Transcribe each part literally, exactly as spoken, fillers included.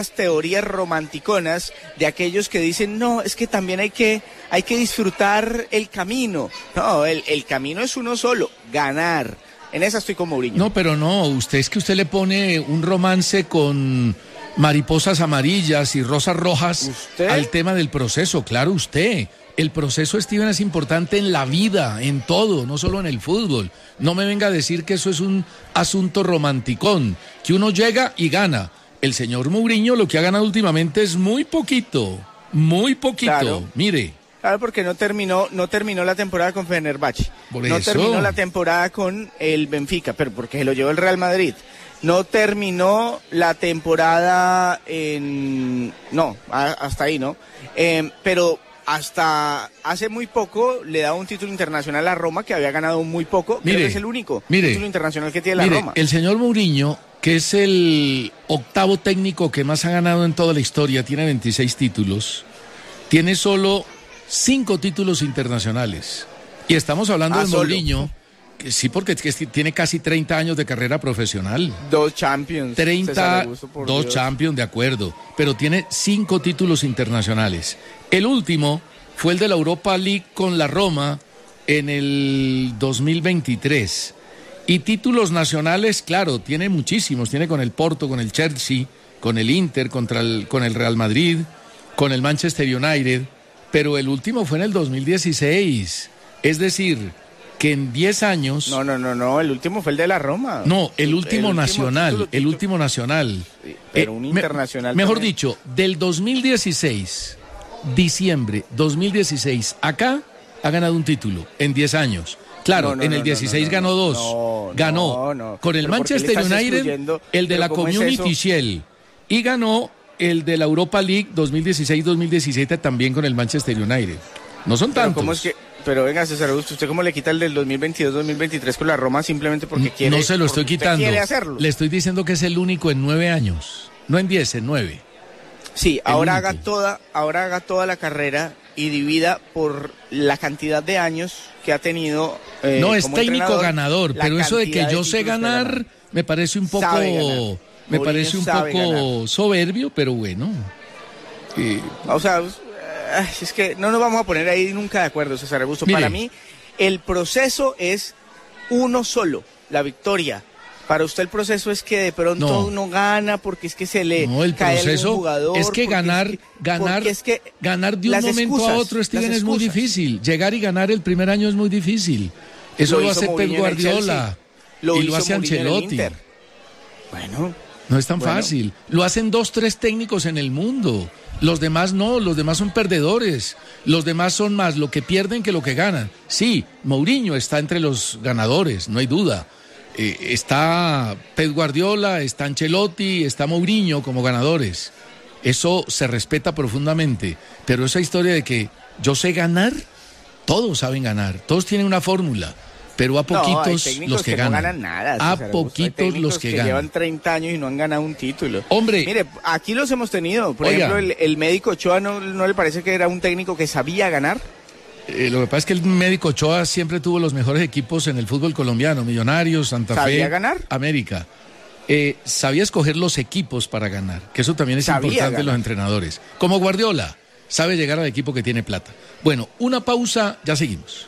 teorías romanticonas de aquellos que dicen, no, es que también hay que, hay que disfrutar el camino. No, el, el camino es uno solo, ganar. En esa estoy con Mourinho. No, pero no, usted es que usted le pone un romance con mariposas amarillas y rosas rojas ¿Usted? Al tema del proceso, claro, usted. El proceso, Steven, es importante en la vida, en todo, no solo en el fútbol. No me venga a decir que eso es un asunto romanticón, que uno llega y gana. El señor Mourinho lo que ha ganado últimamente es muy poquito, muy poquito, claro. Mire. Claro, porque no terminó, no terminó la temporada con Fenerbahce, Por no eso. terminó la temporada con el Benfica, pero porque se lo llevó el Real Madrid. No terminó la temporada en... No, a, hasta ahí, ¿no? Eh, pero hasta hace muy poco le daba un título internacional a Roma, que había ganado muy poco. Mire, Creo que es el único mire, título internacional que tiene la mire, Roma. El señor Mourinho, que es el octavo técnico que más ha ganado en toda la historia, tiene veintiséis títulos, tiene solo cinco títulos internacionales. Y estamos hablando ah, de solo. Mourinho, que sí, porque es que tiene casi treinta años de carrera profesional. Dos Champions. treinta, Augusto, por dos Dios. Champions, de acuerdo, pero tiene cinco títulos internacionales. El último fue el de la Europa League con la Roma en el dos mil veintitrés. Y títulos nacionales, claro, tiene muchísimos. Tiene con el Porto, con el Chelsea, con el Inter, contra el, con el Real Madrid, con el Manchester United. Pero el último fue en el dos mil dieciséis. Es decir, que en diez años... No, no, no, no, el último fue el de la Roma. No, el último el nacional, último título, el título. último nacional. Sí, pero Eh, un me- internacional Mejor también. dicho, del dos mil dieciséis, diciembre dos mil dieciséis, acá ha ganado un título en diez años. Claro, No, no, en no, el no, dieciséis no, no, ganó no, dos. no, ganó no, no. con el Pero ¿por qué le Manchester estás United, excluyendo? el de ¿Pero la cómo es Community eso? Shield, y ganó el de la Europa League dos mil dieciséis dos mil diecisiete también con el Manchester United. No son Pero tantos. ¿cómo es que, pero venga, César Augusto, ¿usted cómo le quita el del dos mil veintidós dos mil veintitrés con la Roma simplemente porque quiere? No se lo estoy porque usted quitando. quiere hacerlo. Le estoy diciendo que es el único en nueve años. No en diez, en nueve. Sí, ahora único. haga toda, ahora haga toda la carrera y divida por la cantidad de años que ha tenido. Eh, No, es como técnico entrenador, ganador, la pero eso de que cantidad yo sé títulos que ha ganar ganado. me parece un poco Sabe ganar. me Mourinho parece un sabe poco ganar. soberbio, pero bueno. Eh, O sea, eh, es que no nos vamos a poner ahí nunca de acuerdo, César Augusto. Mire. Para mí, el proceso es uno solo, la victoria. Para usted el proceso es que de pronto No. uno gana porque es que se le no, el cae algún proceso jugador. es que porque ganar es que- ganar porque es que ganar de un las momento excusas, a otro, Steven, las es muy excusas. difícil. Llegar y ganar el primer año es muy difícil. Eso lo, hizo hace Pep Mourinho en el Guardiola Chelsea. Lo y lo hizo hace Mourinho en el Ancelotti. Inter. Bueno, No es tan Bueno. fácil. Lo hacen dos, tres técnicos en el mundo. Los demás no, los demás son perdedores. Los demás son más lo que pierden que lo que ganan. Sí, Mourinho está entre los ganadores, no hay duda. Eh, está Pep Guardiola, está Ancelotti, está Mourinho como ganadores. Eso se respeta profundamente. Pero esa historia de que yo sé ganar, todos saben ganar. Todos tienen una fórmula. Pero a no, hay poquitos técnicos los que, que ganan. no ganan nada. a César Augusto. Hay poquitos técnicos los que, ganan. llevan treinta años y no han ganado un título. Hombre. Mire, aquí los hemos tenido. Por Oiga. ejemplo, el, el médico Ochoa, ¿no, ¿no le parece que era un técnico que sabía ganar? Eh, lo que pasa es que el médico Ochoa siempre tuvo los mejores equipos en el fútbol colombiano, Millonarios, Santa ¿Sabía Fe, ganar? América. Eh, sabía escoger los equipos para ganar, que eso también es Sabía importante en ganar. los entrenadores. Como Guardiola, sabe llegar al equipo que tiene plata. Bueno, una pausa, ya seguimos.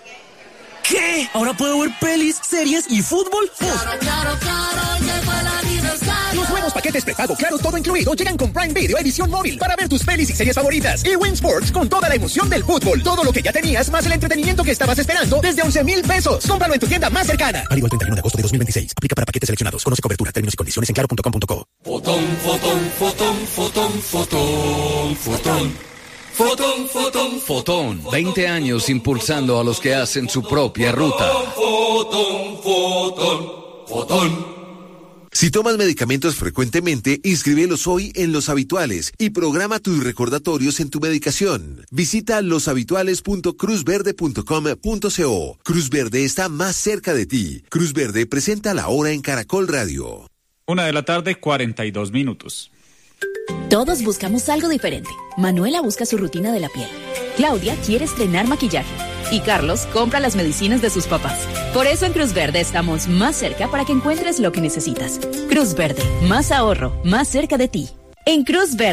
¿Qué? ¿Ahora puedo ver pelis, series y fútbol? Claro, claro, claro, llegó el aniversario. Los nuevos paquetes prepago Claro Todo Incluido llegan con Prime Video Edición Móvil para ver tus pelis y series favoritas. Y Win Sports con toda la emoción del fútbol. Todo lo que ya tenías más el entretenimiento que estabas esperando desde once mil pesos. Cómpralo en tu tienda más cercana. Válido el treinta y uno de agosto de dos mil veintiséis. Aplica para paquetes seleccionados. Conoce cobertura, términos y condiciones en claro punto com punto co. Fotón, fotón, fotón, fotón, fotón, fotón. Fotón, fotón, Fotón, veinte años impulsando a los que hacen su propia ruta. fotón, fotón, fotón. Si tomas medicamentos frecuentemente, inscríbelos hoy en Los Habituales y programa tus recordatorios en tu medicación. Visita loshabituales punto cruz verde punto com punto co. Cruz Verde está más cerca de ti. Cruz Verde presenta La Hora en Caracol Radio. Una de la tarde, cuarenta y dos minutos. Todos buscamos algo diferente. Manuela busca su rutina de la piel. Claudia quiere estrenar maquillaje. Y Carlos compra las medicinas de sus papás. Por eso en Cruz Verde estamos más cerca para que encuentres lo que necesitas. Cruz Verde, más ahorro, más cerca de ti. En Cruz Verde